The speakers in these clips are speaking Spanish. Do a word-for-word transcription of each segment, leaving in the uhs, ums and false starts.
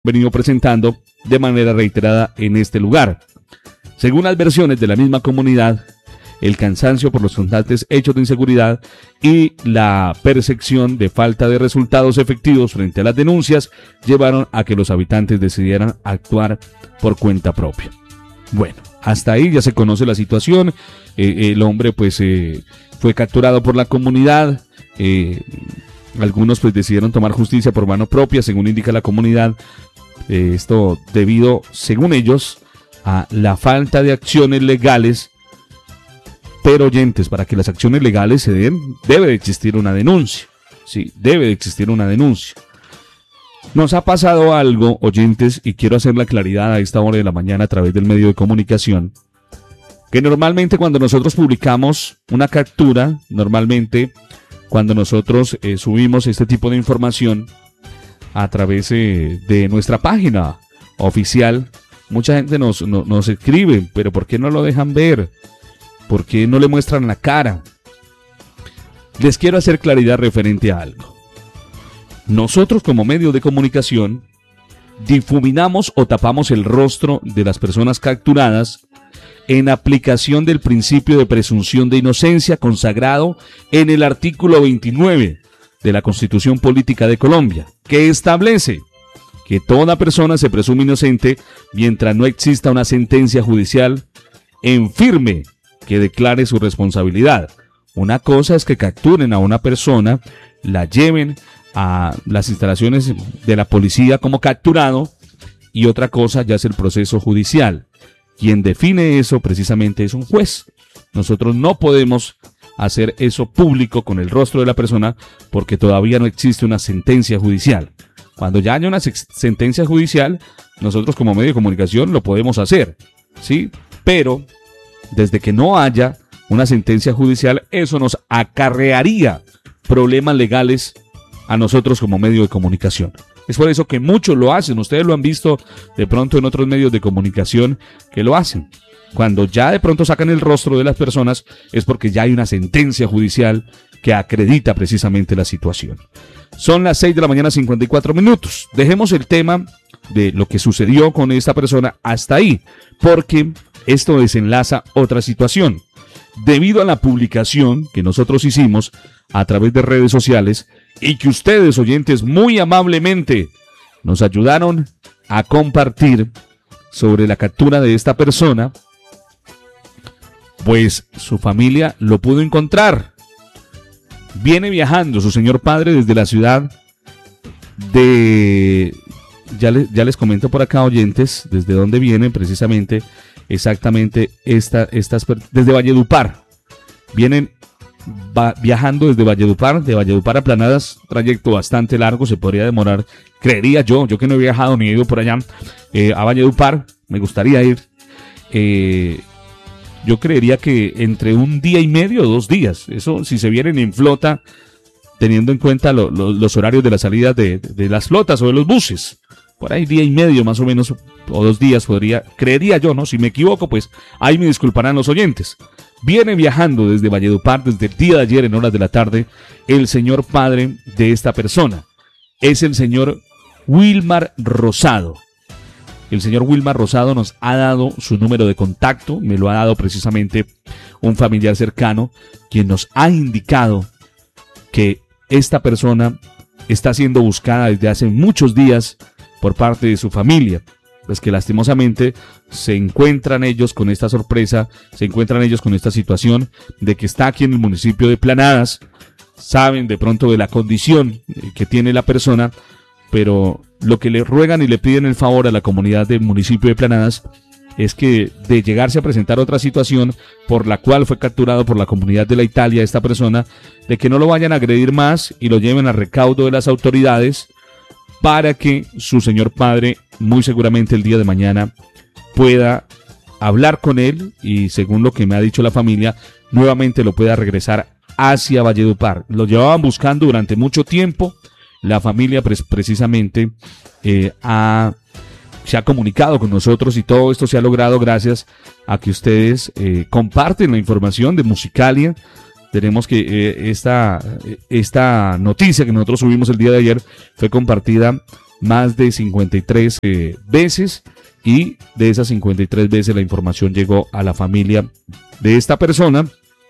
venido presentando de manera reiterada en este lugar. Según las versiones de la misma comunidad, el cansancio por los constantes hechos de inseguridad y la percepción de falta de resultados efectivos frente a las denuncias llevaron a que los habitantes decidieran actuar por cuenta propia. Bueno, hasta ahí ya se conoce la situación. Eh, el hombre pues eh, fue capturado por la comunidad. Eh, algunos pues decidieron tomar justicia por mano propia, según indica la comunidad. Eh, esto debido, según ellos, a la falta de acciones legales. Pero oyentes, para que las acciones legales se den, debe de existir una denuncia. Sí, debe de existir una denuncia. Nos ha pasado algo, oyentes, y quiero hacer la claridad a esta hora de la mañana a través del medio de comunicación, que normalmente cuando nosotros publicamos una captura, normalmente cuando nosotros eh, subimos este tipo de información a través eh, de nuestra página oficial, mucha gente nos, no, nos escribe, pero ¿por qué no lo dejan ver? ¿Por qué no le muestran la cara? Les quiero hacer claridad referente a algo. Nosotros como medio de comunicación difuminamos o tapamos el rostro de las personas capturadas en aplicación del principio de presunción de inocencia consagrado en el artículo veintinueve de la Constitución Política de Colombia, que establece que toda persona se presume inocente mientras no exista una sentencia judicial en firme que declare su responsabilidad. Una cosa es que capturen a una persona, la lleven a las instalaciones de la policía como capturado, y otra cosa ya es el proceso judicial. Quien define eso precisamente es un juez. Nosotros no podemos hacer eso público con el rostro de la persona porque todavía no existe una sentencia judicial. Cuando ya haya una sentencia judicial, nosotros como medio de comunicación lo podemos hacer, ¿sí? Pero desde que no haya una sentencia judicial, eso nos acarrearía problemas legales a nosotros como medio de comunicación. Es por eso que muchos lo hacen. Ustedes lo han visto de pronto en otros medios de comunicación que lo hacen. Cuando ya de pronto sacan el rostro de las personas es porque ya hay una sentencia judicial que acredita precisamente la situación. Son las seis de la mañana, cincuenta y cuatro minutos. Dejemos el tema de lo que sucedió con esta persona hasta ahí, porque esto desenlaza otra situación. Debido a la publicación que nosotros hicimos a través de redes sociales y que ustedes, oyentes, muy amablemente nos ayudaron a compartir sobre la captura de esta persona, pues su familia lo pudo encontrar. Viene viajando su señor padre desde la ciudad de... Ya, le, ya les comento por acá, oyentes, desde dónde viene precisamente, exactamente, esta, estas, desde Valledupar. Vienen va, viajando desde Valledupar, de Valledupar a Planadas, trayecto bastante largo, se podría demorar, creería yo, yo que no he viajado ni he ido por allá, eh, a Valledupar, me gustaría ir, eh, yo creería que entre un día y medio o dos días, eso si se vienen en flota, teniendo en cuenta lo, lo, los horarios de la salida de, de las flotas o de los buses. Por ahí día y medio más o menos, o dos días podría, creería yo, ¿no? Si me equivoco, pues ahí me disculparán los oyentes. Viene viajando desde Valledupar, desde el día de ayer en horas de la tarde, el señor padre de esta persona. Es el señor Wilmar Rosado. El señor Wilmar Rosado nos ha dado su número de contacto, me lo ha dado precisamente un familiar cercano, quien nos ha indicado que esta persona está siendo buscada desde hace muchos días por parte de su familia, pues que lastimosamente se encuentran ellos con esta sorpresa, se encuentran ellos con esta situación de que está aquí en el municipio de Planadas, saben de pronto de la condición que tiene la persona, pero lo que le ruegan y le piden el favor a la comunidad del municipio de Planadas es que de llegarse a presentar otra situación por la cual fue capturado por la comunidad de la Italia esta persona, de que no lo vayan a agredir más y lo lleven a recaudo de las autoridades, para que su señor padre, muy seguramente el día de mañana, pueda hablar con él y, según lo que me ha dicho la familia, nuevamente lo pueda regresar hacia Valledupar. Lo llevaban buscando durante mucho tiempo. La familia pre- precisamente eh, ha, se ha comunicado con nosotros y todo esto se ha logrado gracias a que ustedes eh, comparten la información de Musicalia. Tenemos que eh, esta, esta noticia que nosotros subimos el día de ayer fue compartida más de cincuenta y tres eh, veces, y de esas cincuenta y tres veces la información llegó a la familia de esta persona,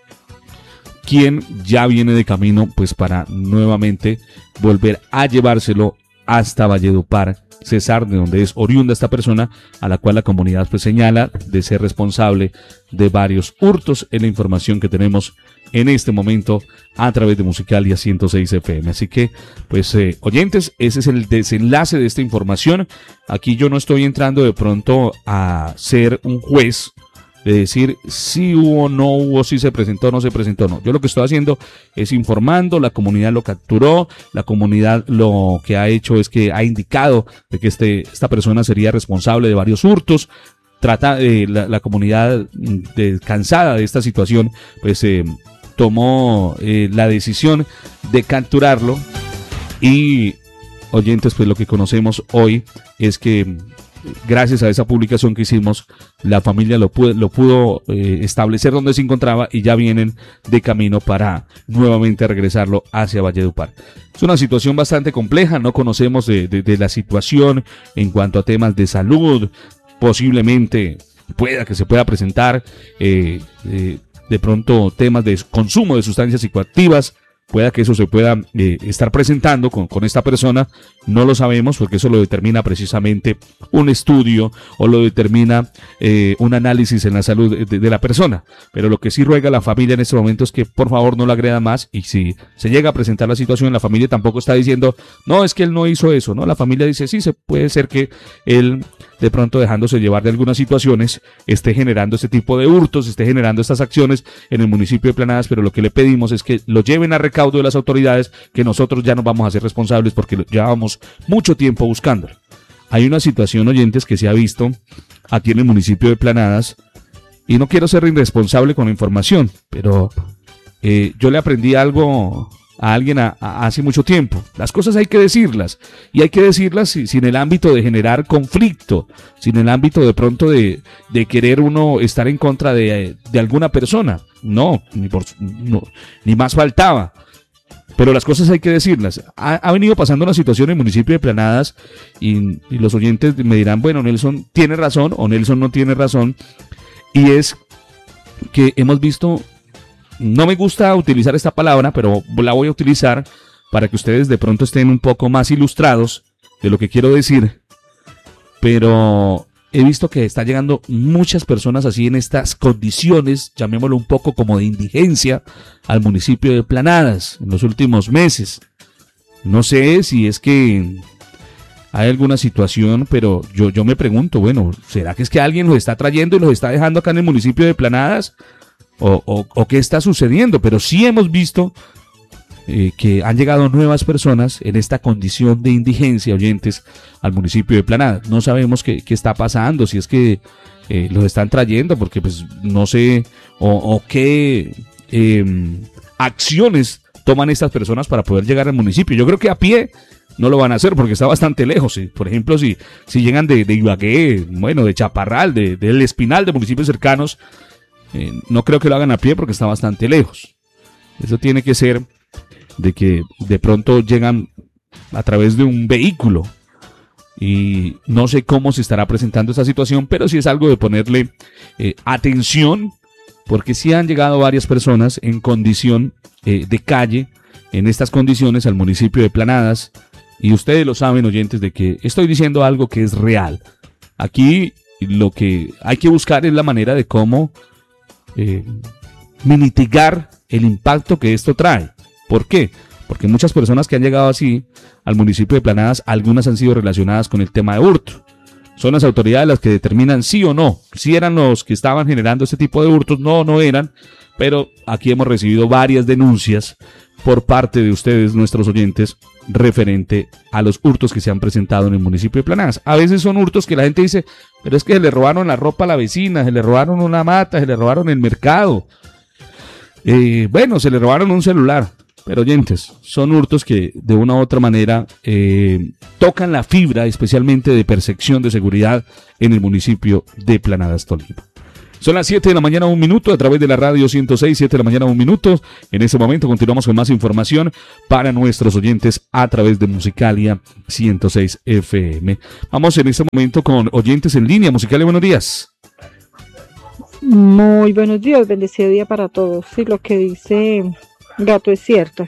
quien ya viene de camino pues para nuevamente volver a llevárselo hasta Valledupar, Cesar, de donde es oriunda esta persona, a la cual la comunidad pues señala de ser responsable de varios hurtos, en la información que tenemos en este momento a través de Musicalia ciento seis F M. Así que, pues, eh, oyentes, ese es el desenlace de esta información. Aquí yo no estoy entrando de pronto a ser un juez de decir si hubo, no hubo, si se presentó, no se presentó, no. Yo lo que estoy haciendo es informando, la comunidad lo capturó, la comunidad lo que ha hecho es que ha indicado de que este, esta persona sería responsable de varios hurtos. Trata, eh, la, la comunidad de, cansada de esta situación, pues eh, tomó eh, la decisión de capturarlo, y oyentes, pues lo que conocemos hoy es que gracias a esa publicación que hicimos, la familia lo pudo, lo pudo eh, establecer donde se encontraba, y ya vienen de camino para nuevamente regresarlo hacia Valledupar. Es una situación bastante compleja, no conocemos de, de, de la situación en cuanto a temas de salud. Posiblemente pueda que se pueda presentar eh, eh, de pronto temas de consumo de sustancias psicoactivas. Pueda que eso se pueda eh, estar presentando con, con esta persona. No lo sabemos, porque eso lo determina precisamente un estudio, o lo determina eh, un análisis en la salud de, de la persona. Pero lo que sí ruega la familia en este momento es que por favor no lo agreda más, y si se llega a presentar la situación, la familia tampoco está diciendo no, es que él no hizo eso, ¿no? La familia dice sí, se puede ser que él, de pronto dejándose llevar de algunas situaciones, esté generando este tipo de hurtos, esté generando estas acciones en el municipio de Planadas, pero lo que le pedimos es que lo lleven a recaudo de las autoridades, que nosotros ya no vamos a ser responsables porque llevamos mucho tiempo buscándolo. Hay una situación, oyentes, que se ha visto aquí en el municipio de Planadas, y no quiero ser irresponsable con la información, pero eh, yo le aprendí algo a alguien a, a hace mucho tiempo. Las cosas hay que decirlas, y hay que decirlas sin, sin el ámbito de generar conflicto, sin el ámbito de pronto de, de querer uno estar en contra de, de alguna persona. No, ni, por, no, ni más faltaba. Pero las cosas hay que decirlas. Ha, ha venido pasando una situación en el municipio de Planadas, y, y los oyentes me dirán, bueno, Nelson tiene razón o Nelson no tiene razón, y es que hemos visto, no me gusta utilizar esta palabra, pero la voy a utilizar para que ustedes de pronto estén un poco más ilustrados de lo que quiero decir, pero he visto que está llegando muchas personas así en estas condiciones, llamémoslo un poco como de indigencia, al municipio de Planadas en los últimos meses. No sé si es que hay alguna situación, pero yo, yo me pregunto, bueno, ¿será que es que alguien los está trayendo y los está dejando acá en el municipio de Planadas? ¿O, o, o qué está sucediendo? Pero sí hemos visto eh, que han llegado nuevas personas en esta condición de indigencia, oyentes, al municipio de Planadas. No sabemos qué, qué está pasando, si es que eh, los están trayendo, porque pues no sé, o, o qué eh, acciones toman estas personas para poder llegar al municipio. Yo creo que a pie no lo van a hacer, porque está bastante lejos. ¿Sí? Por ejemplo, si, si llegan de, de Ibagué, bueno, de Chaparral, de, del Espinal, de municipios cercanos, Eh, no creo que lo hagan a pie porque está bastante lejos. Eso tiene que ser de que de pronto llegan a través de un vehículo, y no sé cómo se estará presentando esta situación, pero sí es algo de ponerle eh, atención, porque sí han llegado varias personas en condición eh, de calle, en estas condiciones, al municipio de Planadas, y ustedes lo saben, oyentes, de que estoy diciendo algo que es real. Aquí lo que hay que buscar es la manera de cómo Eh, mitigar el impacto que esto trae. ¿Por qué? Porque muchas personas que han llegado así al municipio de Planadas, algunas han sido relacionadas con el tema de hurto. Son las autoridades las que determinan sí o no, si eran los que estaban generando este tipo de hurtos, no, no eran, pero aquí hemos recibido varias denuncias por parte de ustedes, nuestros oyentes, referente a los hurtos que se han presentado en el municipio de Planadas. A veces son hurtos que la gente dice, pero es que se le robaron la ropa a la vecina, se le robaron una mata, se le robaron el mercado. Eh, bueno, se le robaron un celular. Pero oyentes, son hurtos que de una u otra manera eh, tocan la fibra, especialmente de percepción de seguridad en el municipio de Planadas, Tolima. Son las siete de la mañana, un minuto, a través de la radio ciento seis, siete de la mañana, un minuto. En este momento continuamos con más información para nuestros oyentes a través de Musicalia ciento seis F M. Vamos en este momento con oyentes en línea. Musicalia, buenos días. Muy buenos días, bendecido día para todos. Sí, lo que dice Gato es cierto.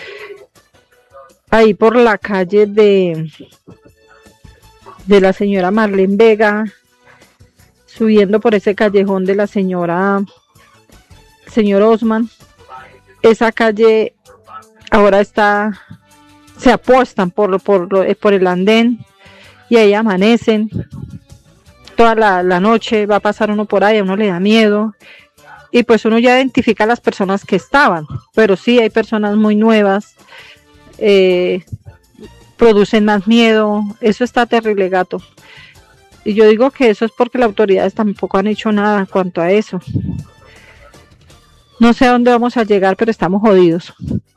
Ahí por la calle de, de la señora Marlene Vega, subiendo por ese callejón de la señora, señor Osman, esa calle ahora está, se apostan por, por, por el andén y ahí amanecen toda la, la noche, va a pasar uno por ahí, a uno le da miedo y pues uno ya identifica a las personas que estaban, pero sí hay personas muy nuevas, eh, producen más miedo, eso está terrible, Gato. Y yo digo que eso es porque las autoridades tampoco han hecho nada en cuanto a eso. No sé a dónde vamos a llegar, pero estamos jodidos.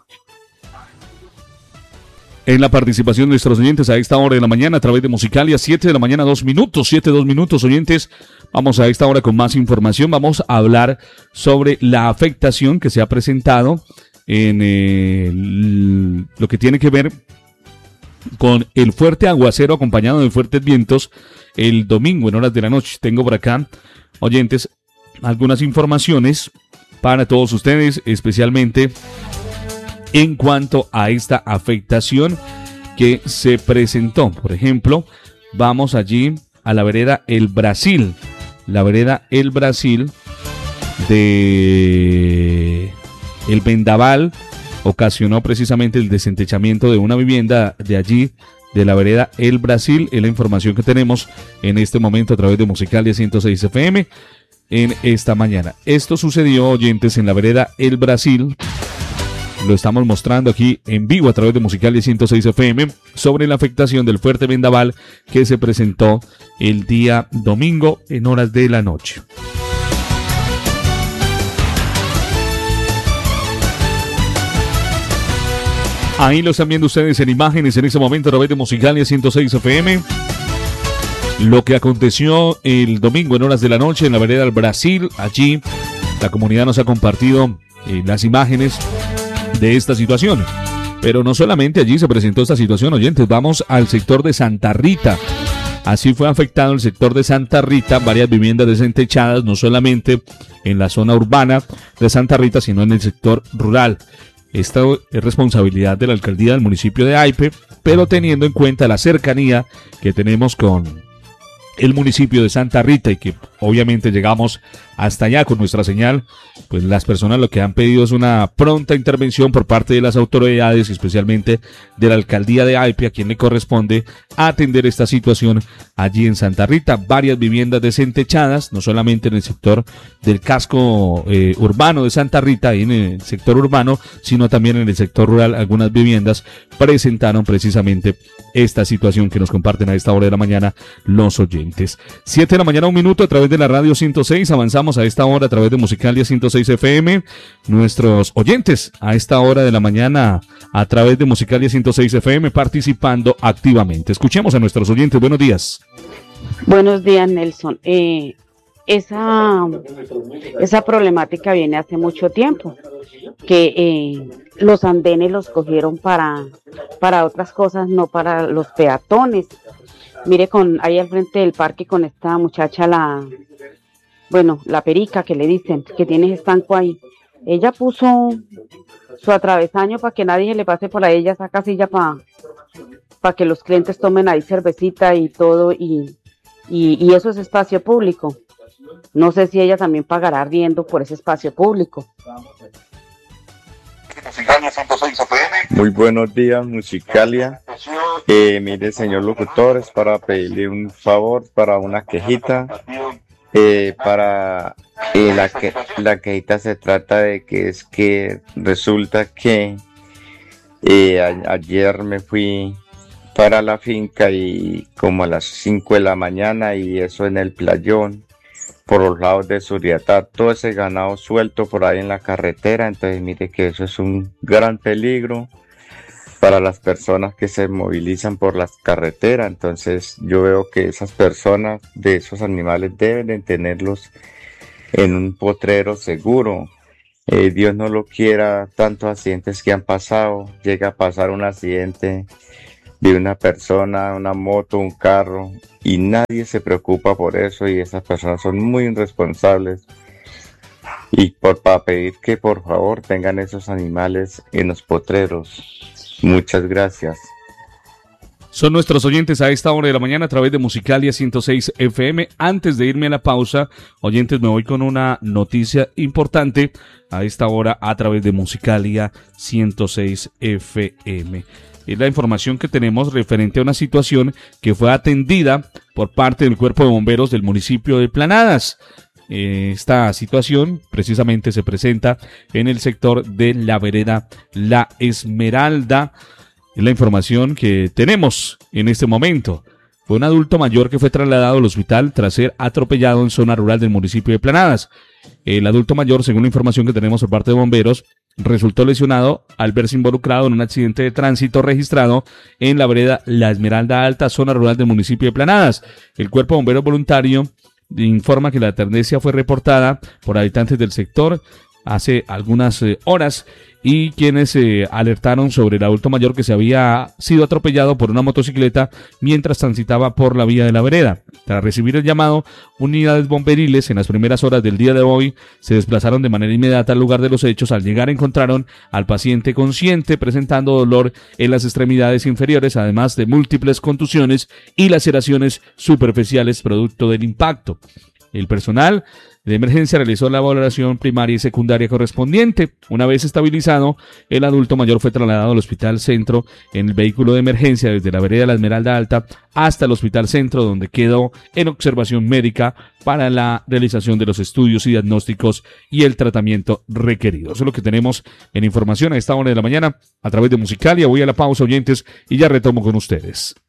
En la participación de nuestros oyentes a esta hora de la mañana a través de Musicalia, siete de la mañana, dos minutos, siete, dos minutos, oyentes. Vamos a esta hora con más información. Vamos a hablar sobre la afectación que se ha presentado en eh, lo que tiene que ver con el fuerte aguacero acompañado de fuertes vientos el domingo en horas de la noche. Tengo por acá, oyentes, algunas informaciones para todos ustedes, especialmente en cuanto a esta afectación que se presentó. Por ejemplo, vamos allí a la vereda El Brasil, la vereda El Brasil de el vendaval ocasionó precisamente el desentechamiento de una vivienda de allí, de la vereda El Brasil. Es la información que tenemos en este momento a través de Musicalia ciento seis F M en esta mañana. Esto sucedió, oyentes, en la vereda El Brasil. Lo estamos mostrando aquí en vivo a través de Musicalia ciento seis F M sobre la afectación del fuerte vendaval que se presentó el día domingo en horas de la noche. Ahí lo están viendo ustedes en imágenes en ese momento a través de Musicalia ciento seis F M. Lo que aconteció el domingo en horas de la noche en la vereda del Brasil. Allí la comunidad nos ha compartido eh, las imágenes de esta situación. Pero no solamente allí se presentó esta situación, oyentes. Vamos al sector de Santa Rita. Así fue afectado el sector de Santa Rita, varias viviendas desentechadas, no solamente en la zona urbana de Santa Rita, sino en el sector rural. Esta es responsabilidad de la alcaldía del municipio de Aipe, pero teniendo en cuenta la cercanía que tenemos con el municipio de Santa Rita y que obviamente llegamos hasta allá con nuestra señal, pues las personas lo que han pedido es una pronta intervención por parte de las autoridades, especialmente de la alcaldía de Aipe, a quien le corresponde atender esta situación allí en Santa Rita. Varias viviendas desentechadas, no solamente en el sector del casco eh, urbano de Santa Rita, en el sector urbano, sino también en el sector rural. Algunas viviendas presentaron precisamente esta situación que nos comparten a esta hora de la mañana los oyentes. siete de la mañana, un minuto, a través de la radio ciento seis. Avanzamos a esta hora a través de Musicalia ciento seis F M. Nuestros oyentes a esta hora de la mañana a través de Musicalia ciento seis F M participando activamente. Escuchemos a nuestros oyentes. Buenos días. Buenos días, Nelson. Eh, esa, esa problemática viene hace mucho tiempo, que eh, los andenes los cogieron para, para otras cosas, no para los peatones. Mire, con ahí al frente del parque con esta muchacha, la, bueno, la perica que le dicen, que tiene estanco ahí. Ella puso su atravesaño para que nadie le pase por ahí, ella saca silla para pa que los clientes tomen ahí cervecita y todo, y, y, y eso es espacio público. No sé si ella también pagará arriendo por ese espacio público. Muy buenos días, Musicalia. Eh, mire, señor locutor, es para pedirle un favor, para una quejita. Eh, para eh, la, que, la quejita se trata de que es que resulta que eh, a, ayer me fui para la finca y como a las cinco de la mañana, y eso en el playón, por los lados de Suriatá, todo ese ganado suelto por ahí en la carretera. Entonces mire que eso es un gran peligro para las personas que se movilizan por las carreteras. Entonces yo veo que esas personas de esos animales deben de tenerlos en un potrero seguro. Eh, Dios no lo quiera, tantos accidentes que han pasado. Llega a pasar un accidente de una persona, una moto, un carro, y nadie se preocupa por eso, y esas personas son muy irresponsables. Y por, para pedir que por favor tengan esos animales en los potreros. Muchas gracias. Son nuestros oyentes a esta hora de la mañana a través de Musicalia ciento seis F M. Antes de irme a la pausa, oyentes, me voy con una noticia importante a esta hora a través de Musicalia ciento seis F M. Es la información que tenemos referente a una situación que fue atendida por parte del Cuerpo de Bomberos del municipio de Planadas. Esta situación precisamente se presenta en el sector de la vereda La Esmeralda. Es la información que tenemos en este momento. Fue un adulto mayor que fue trasladado al hospital tras ser atropellado en zona rural del municipio de Planadas. El adulto mayor, según la información que tenemos por parte de bomberos, resultó lesionado al verse involucrado en un accidente de tránsito registrado en la vereda La Esmeralda Alta, zona rural del municipio de Planadas. El cuerpo de bomberos voluntario informa que la tendencia fue reportada por habitantes del sector hace algunas eh, horas y quienes eh, alertaron sobre el adulto mayor que se había sido atropellado por una motocicleta mientras transitaba por la vía de la vereda. Tras recibir el llamado, unidades bomberiles en las primeras horas del día de hoy se desplazaron de manera inmediata al lugar de los hechos. Al llegar encontraron al paciente consciente presentando dolor en las extremidades inferiores, además de múltiples contusiones y laceraciones superficiales producto del impacto. El personal de emergencia realizó la valoración primaria y secundaria correspondiente. Una vez estabilizado, el adulto mayor fue trasladado al Hospital Centro en el vehículo de emergencia desde la vereda La Esmeralda Alta hasta el Hospital Centro, donde quedó en observación médica para la realización de los estudios y diagnósticos y el tratamiento requerido. Eso es lo que tenemos en información a esta hora de la mañana a través de Musicalia. Voy a la pausa, oyentes, y ya retomo con ustedes.